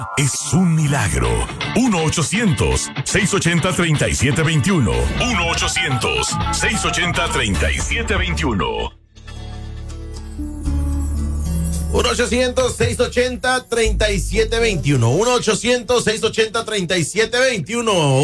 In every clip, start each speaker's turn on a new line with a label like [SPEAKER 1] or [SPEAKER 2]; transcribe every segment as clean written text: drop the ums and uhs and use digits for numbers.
[SPEAKER 1] Es un milagro. 1-800-680-3721. 1-800-680-3721.
[SPEAKER 2] 1-800-680-3721. 1-800-680-3721.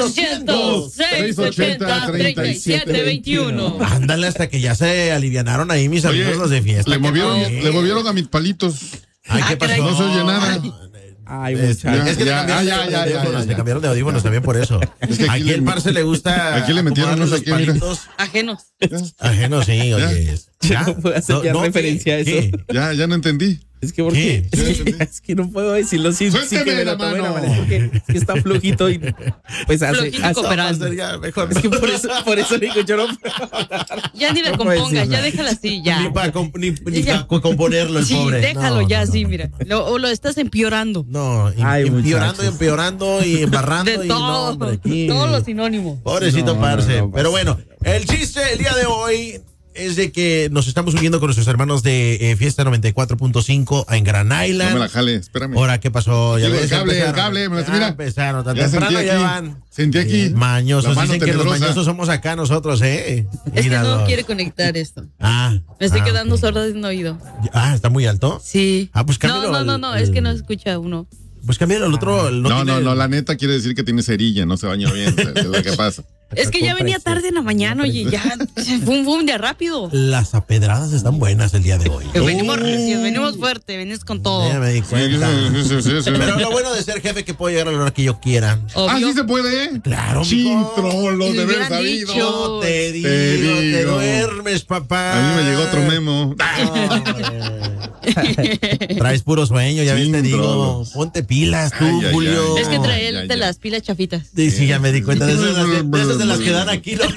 [SPEAKER 3] 1-800-680-3721.
[SPEAKER 2] Ándale, hasta que ya se alivianaron ahí mis amigos los de fiesta.
[SPEAKER 4] Le movieron a mis palitos.
[SPEAKER 2] Ay, ¿qué pasó?
[SPEAKER 4] No se oye nada.
[SPEAKER 5] Ay,
[SPEAKER 2] Es que te cambiaron de audífonos también por eso.
[SPEAKER 4] Es que
[SPEAKER 2] aquí el parce le gusta.
[SPEAKER 4] Aquí le metieron no sé qué, mira.
[SPEAKER 3] Ajenos.
[SPEAKER 2] Ajenos, sí, oye.
[SPEAKER 5] Yo no puedo hacer referencia a eso.
[SPEAKER 2] ¿qué?
[SPEAKER 4] Ya no entendí.
[SPEAKER 5] Es que porque es que no puedo decirlo sin que me lo tome la mano. Porque es que está flojito y pues hace
[SPEAKER 3] cooperando.
[SPEAKER 2] Mejor.
[SPEAKER 5] Es que por eso digo, yo no puedo.
[SPEAKER 3] Ya ni le compongas, ya déjala así, ya.
[SPEAKER 2] Ni para componerlo el
[SPEAKER 3] sí,
[SPEAKER 2] pobre.
[SPEAKER 3] déjalo ya así, mira. Lo estás empeorando.
[SPEAKER 2] No, empeorando y embarrando.
[SPEAKER 3] De
[SPEAKER 2] y
[SPEAKER 3] todo,
[SPEAKER 2] no, hombre, aquí.
[SPEAKER 3] todos los sinónimos.
[SPEAKER 2] Pobrecito parce. Pero bueno, el chiste el día de hoy es de que nos estamos uniendo con nuestros hermanos de Fiesta 94.5 en Grand Island.
[SPEAKER 4] No me la jale, espérame.
[SPEAKER 2] Ahora, ¿qué pasó?
[SPEAKER 4] Ya ves, el cable, mira.
[SPEAKER 2] Empezaron, tan
[SPEAKER 4] Ya
[SPEAKER 2] temprano
[SPEAKER 4] sentí
[SPEAKER 2] ya
[SPEAKER 4] aquí.
[SPEAKER 2] van.
[SPEAKER 4] Sentí aquí.
[SPEAKER 2] Mañosos,
[SPEAKER 4] la mano
[SPEAKER 2] dicen que los
[SPEAKER 4] tenebrosa.
[SPEAKER 2] mañosos somos acá nosotros,
[SPEAKER 3] Es que no quiere conectar esto. Me estoy quedando sorda de un oído.
[SPEAKER 2] ¿Está muy alto?
[SPEAKER 3] Sí.
[SPEAKER 2] Pues cámbialo.
[SPEAKER 3] No, es que no escucha uno.
[SPEAKER 2] Pues cámbialo al otro.
[SPEAKER 4] No, la neta quiere decir que tiene cerilla, no se baña bien, es lo que pasa.
[SPEAKER 3] Es que ya venía tarde en la mañana, oye, ya, boom, de rápido.
[SPEAKER 2] Las apedradas están buenas el día de hoy.
[SPEAKER 3] Venimos fuerte, venimos con todo.
[SPEAKER 2] Ya me di cuenta.
[SPEAKER 4] Sí.
[SPEAKER 2] Pero lo bueno de ser jefe es que puedo llegar a la hora que yo quiera.
[SPEAKER 3] Obvio.
[SPEAKER 4] ¿Sí se puede?
[SPEAKER 2] Claro,
[SPEAKER 4] Chintrolo, de haber
[SPEAKER 3] hubieran
[SPEAKER 4] sabido.
[SPEAKER 3] dicho.
[SPEAKER 2] Te digo, te duermes, papá.
[SPEAKER 4] A mí me llegó otro memo.
[SPEAKER 2] Traes puro sueño, ya ves, te digo. Ponte pilas tú, Julio.
[SPEAKER 3] Es que trae las pilas chafitas.
[SPEAKER 2] Sí, ya me di cuenta. De esas de las que dan aquí, ¿no?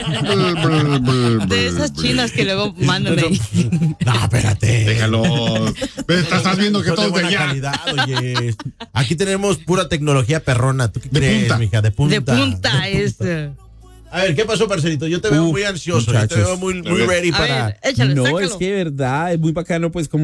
[SPEAKER 3] De esas chinas que luego mandan ahí.
[SPEAKER 2] No, espérate.
[SPEAKER 4] Déjalo. Estás viendo que todo es de
[SPEAKER 2] buena
[SPEAKER 4] allá.
[SPEAKER 2] calidad, oye. Aquí tenemos pura tecnología perrona. ¿Tú qué crees,
[SPEAKER 4] punta.
[SPEAKER 2] mija? De punta.
[SPEAKER 3] De punta es.
[SPEAKER 2] A ver, ¿qué pasó, parcerito? Yo te veo muy ansioso. Yo te veo muy ready
[SPEAKER 3] A
[SPEAKER 2] para...
[SPEAKER 3] ver, échale,
[SPEAKER 5] No,
[SPEAKER 3] sácalo.
[SPEAKER 5] es que de verdad es muy bacano, pues como